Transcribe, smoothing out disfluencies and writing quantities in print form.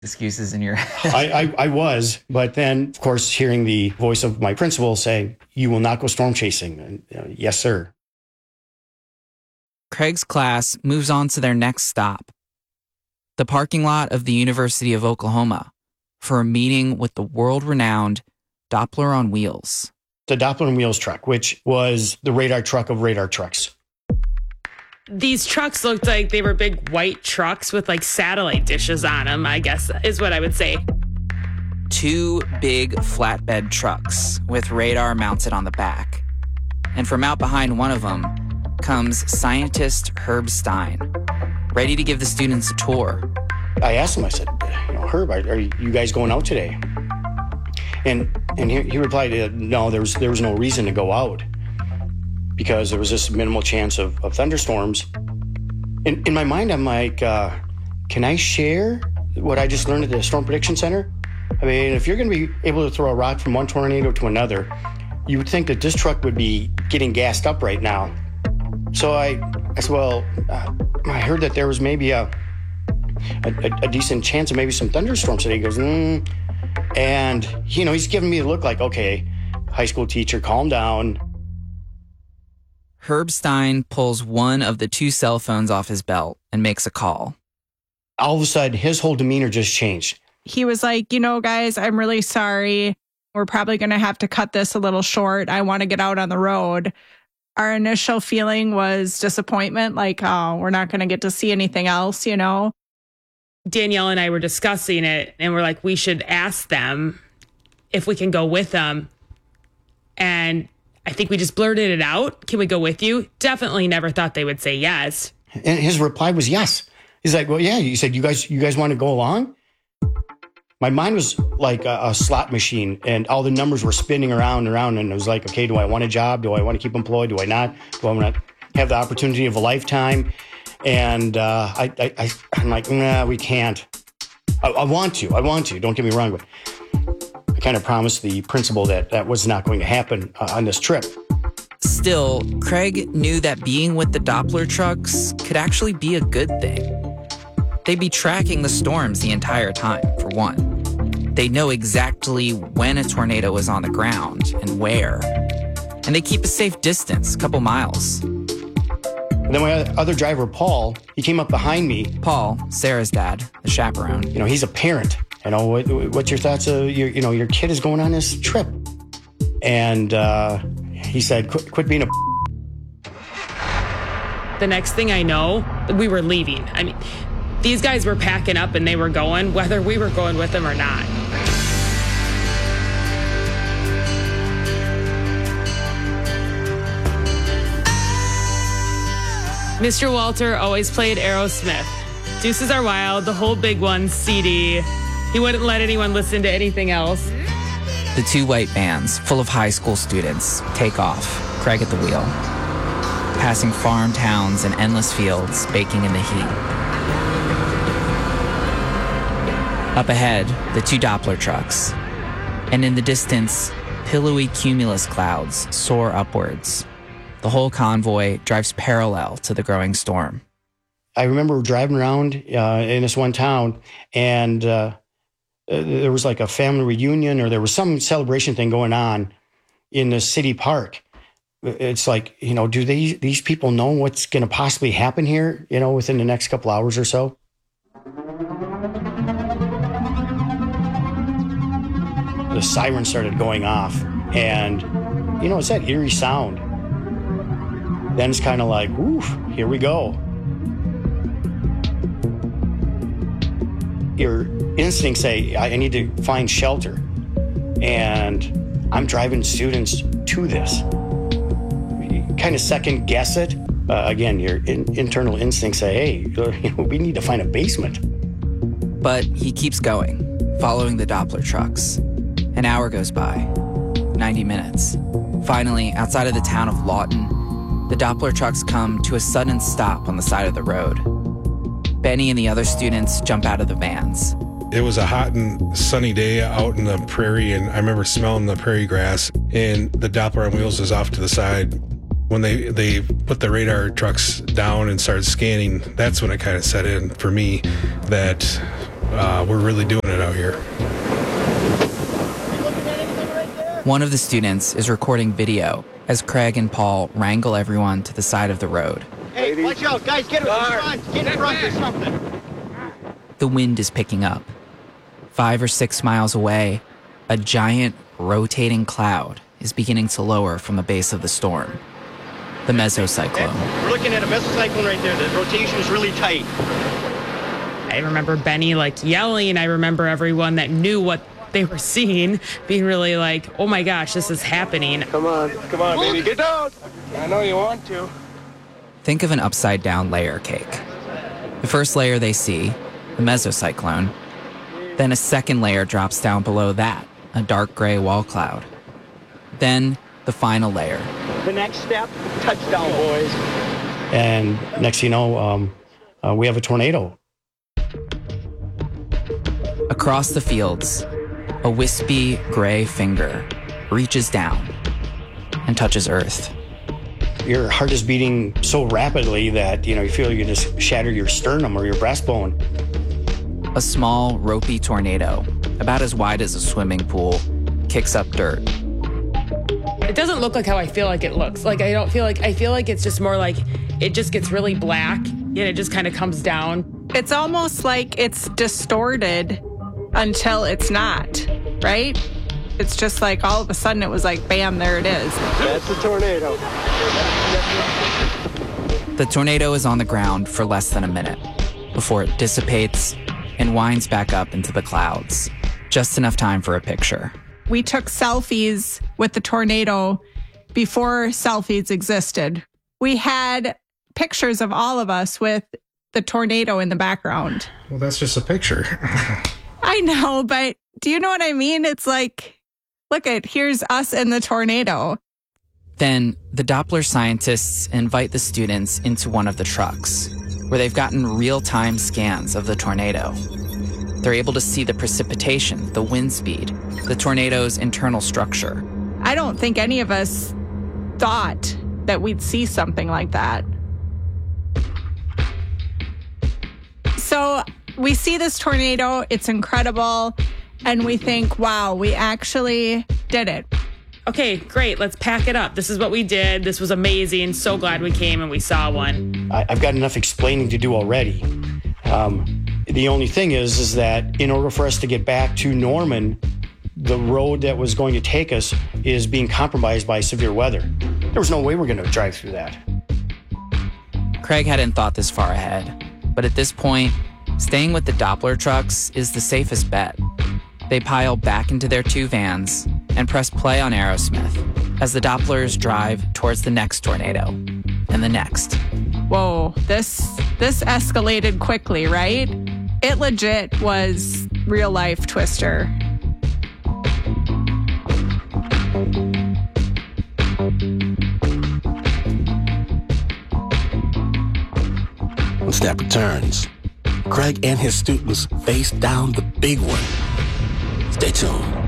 excuses in your head. I was, but then, of course, hearing the voice of my principal saying, "You will not go storm chasing." And, yes, sir. Craig's class moves on to their next stop, the parking lot of the University of Oklahoma, for a meeting with the world-renowned Doppler on Wheels. The Doppler on Wheels truck, which was the radar truck of radar trucks. These trucks looked like they were big white trucks with like satellite dishes on them, I guess is what I would say. 2 big flatbed trucks with radar mounted on the back. And from out behind one of them comes scientist Herb Stein, ready to give the students a tour. I asked him, I said, "Herb, are you guys going out today?" And he replied, "No, there was no reason to go out because there was this minimal chance of thunderstorms." In my mind, I'm like, can I share what I just learned at the Storm Prediction Center? I mean, if you're going to be able to throw a rock from one tornado to another, you would think that this truck would be getting gassed up right now. So I said, well, I heard that there was maybe a decent chance of maybe some thunderstorms today. He goes, And, he's giving me a look like, okay, high school teacher, calm down. Herb Stein pulls one of the 2 cell phones off his belt and makes a call. All of a sudden, his whole demeanor just changed. He was like, guys, I'm really sorry. We're probably going to have to cut this a little short. I want to get out on the road. Our initial feeling was disappointment, like, oh, we're not going to get to see anything else, Danielle and I were discussing it, and we're like, we should ask them if we can go with them. And I think we just blurted it out. Can we go with you? Definitely never thought they would say yes. And his reply was yes. He's like, well, yeah, you said you guys want to go along? My mind was like a slot machine, and all the numbers were spinning around and around. And it was like, okay, do I want a job? Do I want to keep employed? Do I not? Do I want to have the opportunity of a lifetime? And I'm like, nah, we can't. I want to. Don't get me wrong, but I kind of promised the principal that was not going to happen on this trip. Still, Craig knew that being with the Doppler trucks could actually be a good thing. They'd be tracking the storms the entire time, for one. They'd know exactly when a tornado was on the ground and where. And they keep a safe distance, a couple miles. And then my other driver, Paul, he came up behind me. Paul, Sarah's dad, the chaperone. He's a parent. What's your thoughts of your kid is going on this trip? And he said, quit being a. The next thing I know, we were leaving. I mean, these guys were packing up and they were going, whether we were going with them or not. Mr. Walter always played Aerosmith. Deuces Are Wild, the whole Big One CD. He wouldn't let anyone listen to anything else. The 2 white vans, full of high school students, take off, Craig at the wheel, passing farm towns and endless fields baking in the heat. Up ahead, the 2 Doppler trucks. And in the distance, pillowy cumulus clouds soar upwards. The whole convoy drives parallel to the growing storm. I remember driving around in this one town, and there was like a family reunion, or there was some celebration thing going on in the city park. It's like, do these people know what's going to possibly happen here, within the next couple hours or so? The siren started going off, and, it's that eerie sound. Then it's kind of like, oof, here we go. Your instincts say, I need to find shelter. And I'm driving students to this. You kind of second guess it. Again, your internal instincts say, hey, we need to find a basement. But he keeps going, following the Doppler trucks. An hour goes by, 90 minutes. Finally, outside of the town of Lawton, the Doppler trucks come to a sudden stop on the side of the road. Benny and the other students jump out of the vans. It was a hot and sunny day out in the prairie, and I remember smelling the prairie grass, and the Doppler on Wheels is off to the side. When they put the radar trucks down and started scanning, that's when it kind of set in for me that we're really doing it out here. One of the students is recording video as Craig and Paul wrangle everyone to the side of the road. Hey, watch out, guys, get in front. Get in front or something. The wind is picking up. 5 or 6 miles away, a giant rotating cloud is beginning to lower from the base of the storm. The mesocyclone. We're looking at a mesocyclone right there. The rotation is really tight. I remember Benny yelling. I remember everyone that knew what they were seeing being really oh my gosh, this is happening. Come on, baby, get down. I know you want to. Think of an upside down layer cake. The first layer they see, the mesocyclone. Then a second layer drops down below that, a dark gray wall cloud. Then the final layer. The next step, touchdown, boys. And next thing you know, we have a tornado. Across the fields, a wispy gray finger reaches down and touches earth. Your heart is beating so rapidly that, you feel you just shatter your sternum or your breastbone. A small, ropey tornado, about as wide as a swimming pool, kicks up dirt. It doesn't look like how I feel like it looks. I feel like it's just more it just gets really black and it just kind of comes down. It's almost like it's distorted until it's not, right? It's just all of a sudden it was bam, there it is. That's a tornado. The tornado is on the ground for less than a minute before it dissipates and winds back up into the clouds. Just enough time for a picture. We took selfies with the tornado before selfies existed. We had pictures of all of us with the tornado in the background. Well, that's just a picture. I know, but do you know what I mean? It's look here's us in the tornado. Then the Doppler scientists invite the students into one of the trucks, where they've gotten real-time scans of the tornado. They're able to see the precipitation, the wind speed, the tornado's internal structure. I don't think any of us thought that we'd see something like that. So we see this tornado, it's incredible, and we think, wow, we actually did it. Okay, great, let's pack it up. This is what we did. This was amazing. So glad we came and we saw one. I've got enough explaining to do already. The only thing is that in order for us to get back to Norman, the road that was going to take us is being compromised by severe weather. There was no way we're going to drive through that. Craig hadn't thought this far ahead, but at this point, staying with the Doppler trucks is the safest bet. They pile back into their 2 vans and press play on Aerosmith as the Dopplers drive towards the next tornado and the next. Whoa, this escalated quickly, right? It legit was real life Twister. When Snap returns, Craig and his students face down the big one. Stay tuned.